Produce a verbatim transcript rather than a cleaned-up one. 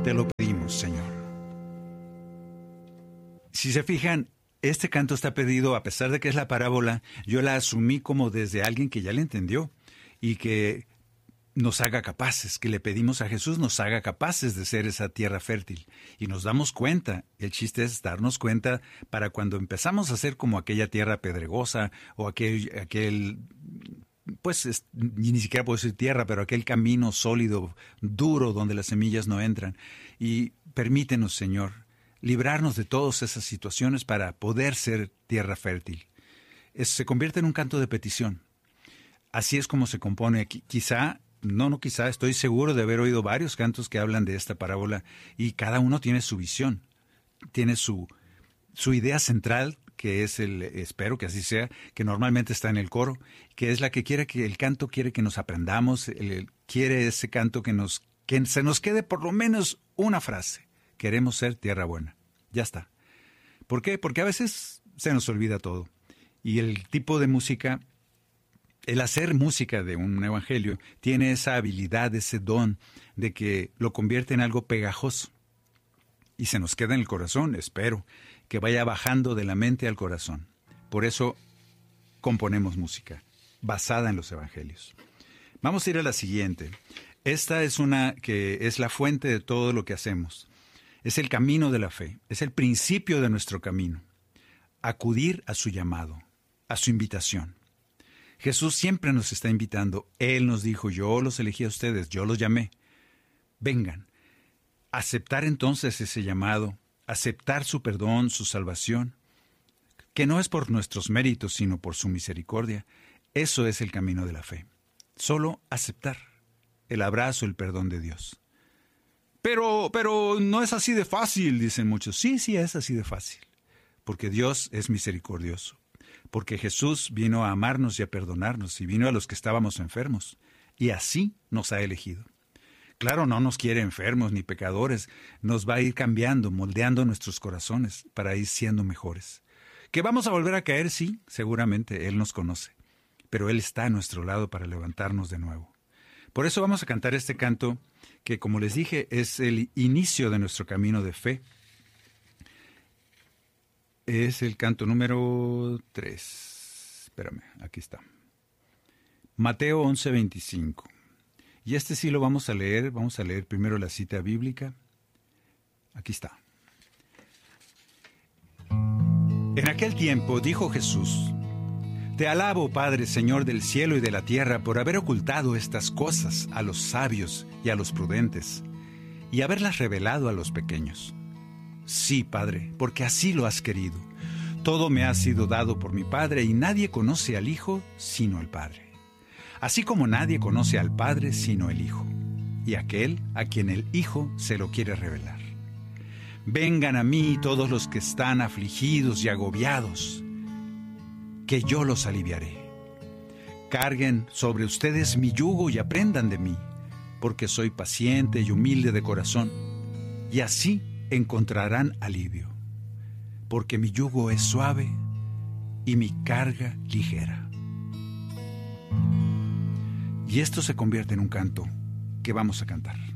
te lo pedimos, Señor. Si se fijan, este canto está pedido, a pesar de que es la parábola, yo la asumí como desde alguien que ya le entendió y que nos haga capaces, que le pedimos a Jesús nos haga capaces de ser esa tierra fértil. Y nos damos cuenta, el chiste es darnos cuenta para cuando empezamos a ser como aquella tierra pedregosa o aquel, aquel pues es, ni siquiera puedo decir tierra, pero aquel camino sólido, duro, donde las semillas no entran. Y permítenos, Señor, librarnos de todas esas situaciones para poder ser tierra fértil. Es, se convierte en un canto de petición. Así es como se compone aquí. Quizá, no, no quizá, estoy seguro de haber oído varios cantos que hablan de esta parábola y cada uno tiene su visión, tiene su, su idea central, que es el, espero que así sea, que normalmente está en el coro, que es la que quiere que el canto quiere que nos aprendamos, el, el, quiere ese canto que nos que se nos quede por lo menos una frase. Queremos ser tierra buena. Ya está. ¿Por qué? Porque a veces se nos olvida todo. Y el tipo de música, el hacer música de un evangelio, tiene esa habilidad, ese don de que lo convierte en algo pegajoso. Y se nos queda en el corazón, espero, que vaya bajando de la mente al corazón. Por eso componemos música, basada en los evangelios. Vamos a ir a la siguiente. Esta es una que es la fuente de todo lo que hacemos. Es el camino de la fe, es el principio de nuestro camino. Acudir a su llamado, a su invitación. Jesús siempre nos está invitando. Él nos dijo, yo los elegí a ustedes, yo los llamé. Vengan. Aceptar entonces ese llamado, aceptar su perdón, su salvación, que no es por nuestros méritos, sino por su misericordia. Eso es el camino de la fe. Solo aceptar el abrazo, el perdón de Dios. Pero, pero no es así de fácil, dicen muchos. Sí, sí, es así de fácil, porque Dios es misericordioso, porque Jesús vino a amarnos y a perdonarnos, y vino a los que estábamos enfermos, y así nos ha elegido. Claro, no nos quiere enfermos ni pecadores, nos va a ir cambiando, moldeando nuestros corazones para ir siendo mejores. ¿Que vamos a volver a caer? Sí, seguramente, Él nos conoce, pero Él está a nuestro lado para levantarnos de nuevo. Por eso vamos a cantar este canto que, como les dije, es el inicio de nuestro camino de fe. Es el canto número tres. Espérame, aquí está. Mateo once veinticinco. Y este sí lo vamos a leer. Vamos a leer primero la cita bíblica. Aquí está. En aquel tiempo dijo Jesús: Te alabo, Padre, Señor del cielo y de la tierra, por haber ocultado estas cosas a los sabios y a los prudentes, y haberlas revelado a los pequeños. Sí, Padre, porque así lo has querido. Todo me ha sido dado por mi Padre, y nadie conoce al Hijo sino el Padre. Así como nadie conoce al Padre sino el Hijo, y aquel a quien el Hijo se lo quiere revelar. Vengan a mí todos los que están afligidos y agobiados, que yo los aliviaré. Carguen sobre ustedes mi yugo y aprendan de mí, porque soy paciente y humilde de corazón, y así encontrarán alivio, porque mi yugo es suave y mi carga ligera. Y esto se convierte en un canto que vamos a cantar.